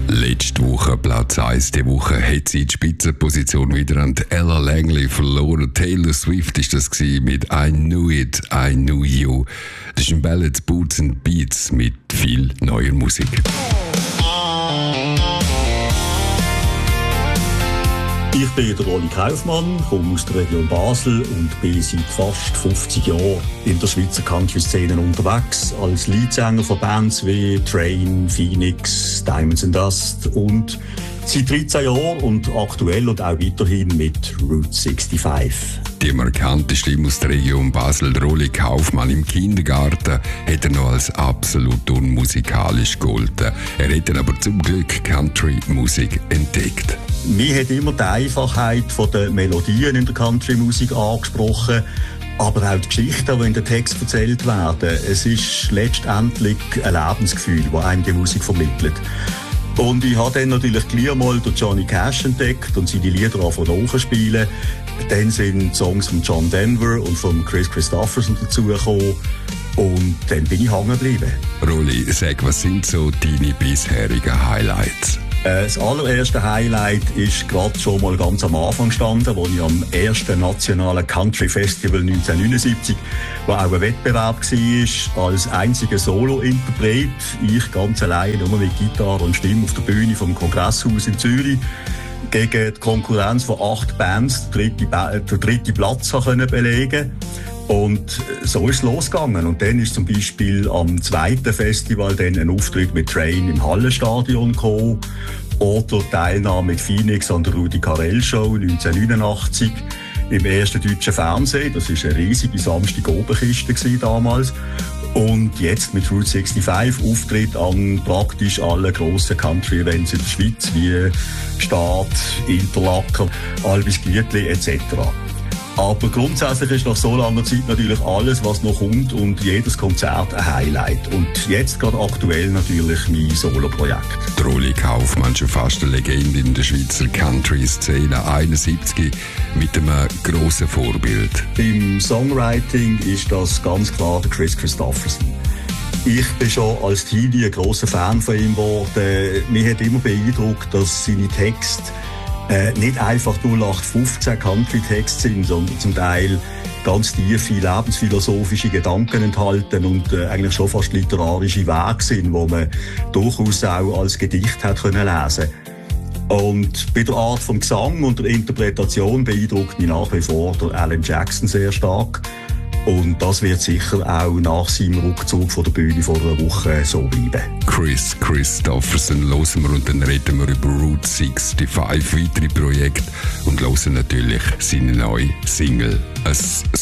Letzte Woche Platz 1. Diese Woche hat sie die Spitzenposition wieder an Ella Langley verloren. Taylor Swift ist das mit I Knew It, I Knew You. Das ist ein Ballads, Boots and Beats mit viel neuer Musik. Ich bin der Rolli Kaufmann, komme aus der Region Basel und bin seit fast 50 Jahren in der Schweizer Country-Szene unterwegs, als Leadsänger von Bands wie Train, Phoenix, Diamonds and Dust und seit 13 Jahren und aktuell und auch weiterhin mit Route 65. Die markante Stimme aus der Region Basel, Rolli Kaufmann, im Kindergarten hat er noch als absolut unmusikalisch gegolten. Er hat dann aber zum Glück Country-Musik entdeckt. Mir hat immer die Einfachheit der Melodien in der Country-Musik angesprochen, aber auch die Geschichten, die in den Text erzählt werden. Es ist letztendlich ein Lebensgefühl, das einem die Musik vermittelt. Und ich habe dann natürlich gleich mal den Johnny Cash entdeckt und seine Lieder angefangen nachzuspielen. Dann sind Songs von John Denver und von Kris Kristofferson dazugekommen. Und dann bin ich hängen geblieben. Rolli, sag, was sind so deine bisherigen Highlights? Das allererste Highlight ist gerade schon mal ganz am Anfang gestanden, wo ich am ersten nationalen Country Festival 1979, wo auch ein Wettbewerb war, als einziger Solo-Interpret, ich ganz allein, nur mit Gitarre und Stimme auf der Bühne vom Kongresshaus in Zürich, gegen die Konkurrenz von 8 Bands den dritten Platz belegen. Und so ist es losgegangen. Und dann ist zum Beispiel am zweiten Festival dann ein Auftritt mit Train im Hallenstadion gekommen. Oder Teilnahme mit Phoenix an der Rudi Carrell Show 1989 im ersten deutschen Fernsehen. Das war eine riesige Samstag-Oberkiste damals. Und jetzt mit Route 65 Auftritt an praktisch allen grossen Country-Events in der Schweiz, wie Stad, Interlaken, Albis Glietli etc. Aber grundsätzlich ist nach so langer Zeit natürlich alles, was noch kommt und jedes Konzert ein Highlight. Und jetzt gerade aktuell natürlich mein Solo-Projekt. Rolli Kaufmann, schon fast eine Legende in der Schweizer Country-Szene, 71 mit einem grossen Vorbild. Im Songwriting ist das ganz klar der Kris Kristofferson. Ich bin schon als Teenie ein grosser Fan von ihm geworden. Mich hat immer beeindruckt, dass seine Texte nicht einfach 0815 Country-Texte sind, sondern zum Teil ganz tiefe lebensphilosophische Gedanken enthalten und eigentlich schon fast literarische Wege sind, wo man durchaus auch als Gedicht hat können lesen. Und bei der Art vom Gesang und der Interpretation beeindruckt mich nach wie vor der Alan Jackson sehr stark. Und das wird sicher auch nach seinem Rückzug von der Bühne vor einer Woche so bleiben. Kris Kristofferson hören wir und dann reden wir über Route 65, weitere Projekte und hören natürlich seine neue Single.